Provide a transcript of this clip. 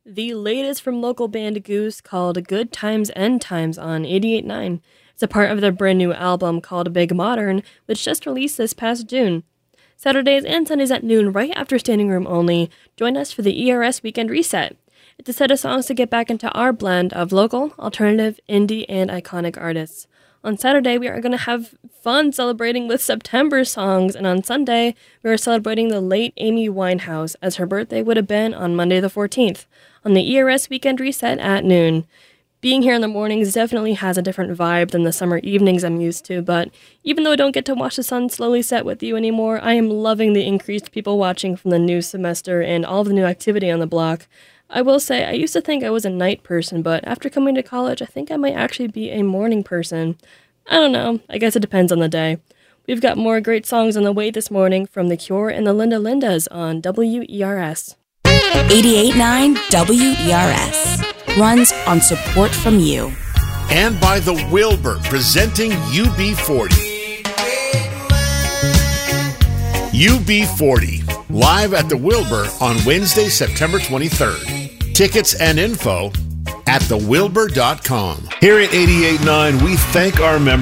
the latest from local band Goose called Good Times End Times on 88.9. It's a part of their brand new album called Big Modern, which just released this past June. Saturdays and Sundays at noon, right after Standing Room Only, join us for the ERS Weekend Reset. It's a set of songs to get back into our blend of local, alternative, indie, and iconic artists. On Saturday, we are going to have fun celebrating with September songs, and on Sunday, we are celebrating the late Amy Winehouse, as her birthday would have been on Monday the 14th, on the ERS Weekend Reset at noon. Being here in the mornings definitely has a different vibe than the summer evenings I'm used to, but even though I don't get to watch the sun slowly set with you anymore, I am loving the increased people watching from the new semester and all of the new activity on the block. I will say, I used to think I was a night person, but after coming to college, I think I might actually be a morning person. I don't know, I guess it depends on the day. We've got more great songs on the way this morning from The Cure and the Linda Lindas on WERS. 88.9 WERS runs on support from you. And by the Wilbur, presenting UB40. UB40, live at the Wilbur on Wednesday, September 23rd. Tickets and info at thewilbur.com. Here at 88.9, we thank our members